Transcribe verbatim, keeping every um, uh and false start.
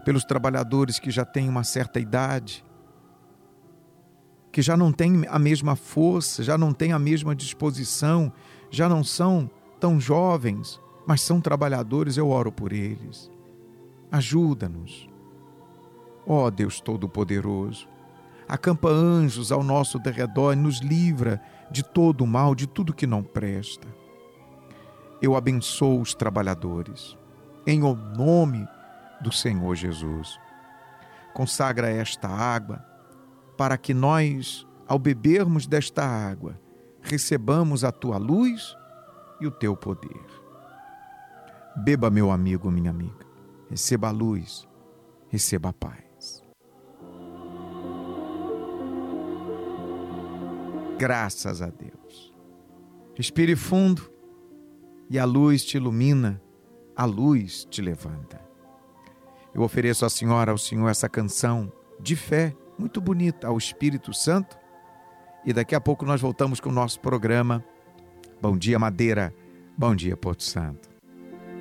pelos trabalhadores que já têm uma certa idade, que já não têm a mesma força, já não têm a mesma disposição, já não são tão jovens, mas são trabalhadores. Eu oro por eles. Ajuda-nos. Ó Deus Todo-Poderoso, acampa anjos ao nosso derredor e nos livra de todo o mal, de tudo que não presta. Eu abençoo os trabalhadores, em o nome do Senhor Jesus. Consagra esta água, para que nós, ao bebermos desta água, recebamos a tua luz e o teu poder. Beba, meu amigo, minha amiga, receba a luz, receba a paz. Graças a Deus. Respire fundo e a luz te ilumina, a luz te levanta. Eu ofereço à senhora, ao senhor, essa canção de fé, muito bonita, ao Espírito Santo. E daqui a pouco nós voltamos com o nosso programa. Bom dia, Madeira. Bom dia, Porto Santo.